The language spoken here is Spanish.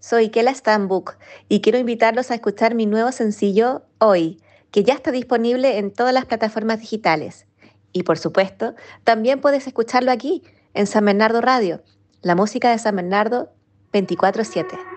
Soy Kela Stambuk y quiero invitarlos a escuchar mi nuevo sencillo Hoy, que ya está disponible en todas las plataformas digitales. Y por supuesto, también puedes escucharlo aquí, en San Bernardo Radio, la música de San Bernardo 24/7.